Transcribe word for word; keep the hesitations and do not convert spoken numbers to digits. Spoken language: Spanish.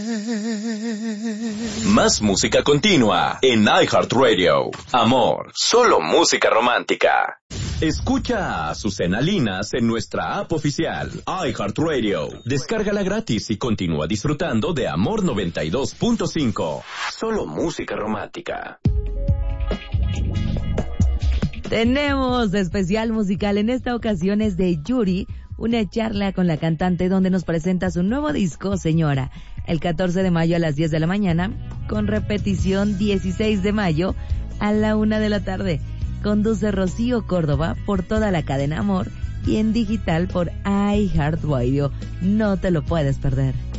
Más música continua en iHeartRadio. Amor, solo música romántica. Escucha a Azucena Linas en nuestra app oficial, iHeartRadio. Descárgala gratis y continúa disfrutando de Amor noventa y dos punto cinco. Solo música romántica. Tenemos especial musical en esta ocasión es de Yuri, una charla con la cantante donde nos presenta su nuevo disco, Señora, el catorce de mayo a las diez de la mañana, con repetición dieciséis de mayo a la una de la tarde. Conduce Rocío Córdoba por toda la cadena Amor y en digital por iHeartRadio. No te lo puedes perder.